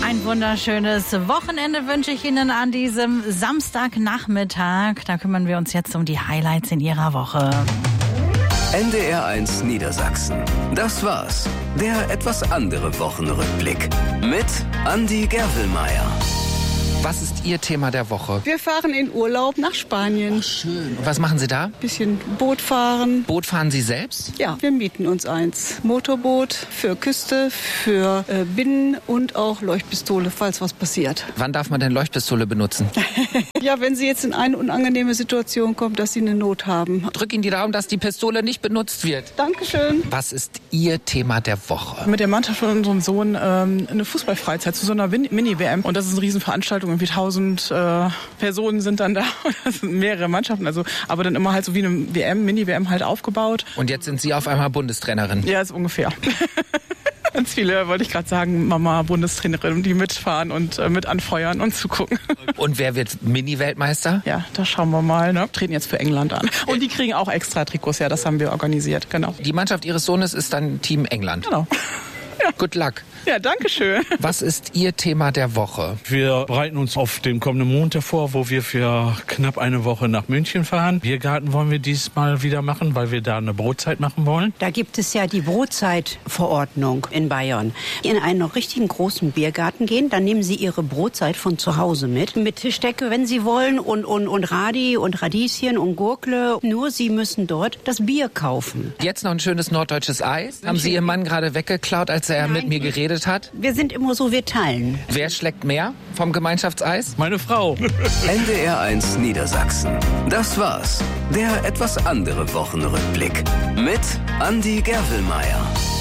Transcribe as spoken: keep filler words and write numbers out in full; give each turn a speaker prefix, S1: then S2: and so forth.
S1: Ein wunderschönes Wochenende wünsche ich Ihnen an diesem Samstagnachmittag. Da kümmern wir uns jetzt um die Highlights in Ihrer Woche.
S2: N D R eins Niedersachsen. Das war's. Der etwas andere Wochenrückblick. Mit Andi Gerwelmeier.
S3: Was ist Ihr Thema der Woche?
S4: Wir fahren in Urlaub nach Spanien.
S3: Ach, schön. Und was machen Sie da?
S4: Bisschen Boot fahren.
S3: Boot fahren Sie selbst?
S4: Ja, wir mieten uns eins. Motorboot für Küste, für äh, Binnen und auch Leuchtpistole, falls was passiert.
S3: Wann darf man denn Leuchtpistole benutzen?
S4: Ja, wenn Sie jetzt in eine unangenehme Situation kommen, dass Sie eine Not haben.
S3: Drück Ihnen die Daumen, dass die Pistole nicht benutzt wird.
S4: Dankeschön.
S3: Was ist Ihr Thema der Woche?
S5: Mit der Mannschaft von unserem Sohn ähm, eine Fußballfreizeit zu so einer Mini-W M. Und das ist eine Riesenveranstaltung. Irgendwie tausend äh, Personen sind dann da. Das sind mehrere Mannschaften. Also, aber dann immer halt so wie eine W M, Mini-W M halt aufgebaut.
S3: Und jetzt sind Sie auf einmal Bundestrainerin.
S5: Ja, ist ungefähr. Ganz viele, wollte ich gerade sagen, Mama, Bundestrainerin, die mitfahren und äh, mit anfeuern und zugucken.
S3: Und wer wird Mini-Weltmeister?
S5: Ja, da schauen wir mal. Ne? Treten jetzt für England an. Und die kriegen auch extra Trikots, ja, das haben wir organisiert, genau.
S3: Die Mannschaft Ihres Sohnes ist dann Team England.
S5: Genau. Ja.
S3: Good luck.
S5: Ja, danke schön.
S3: Was ist Ihr Thema der Woche?
S6: Wir bereiten uns auf den kommenden Montag vor, wo wir für knapp eine Woche nach München fahren. Biergarten wollen wir diesmal wieder machen, weil wir da eine Brotzeit machen wollen.
S7: Da gibt es ja die Brotzeitverordnung in Bayern. In einen richtigen großen Biergarten gehen, dann nehmen Sie Ihre Brotzeit von zu Hause mit. Mit Tischdecke, wenn Sie wollen, und, und, und Radi und Radieschen und Gurkle. Nur Sie müssen dort das Bier kaufen.
S3: Jetzt noch ein schönes norddeutsches Eis. Haben Sie Ihren Mann gerade weggeklaut, als er
S7: Nein.
S3: mit mir geredet hat?
S7: Wir sind immer so, wir teilen.
S3: Wer schlägt mehr vom Gemeinschaftseis?
S6: Meine Frau.
S2: N D R eins Niedersachsen. Das war's. Der etwas andere Wochenrückblick. Mit Andi Gerwelmeier.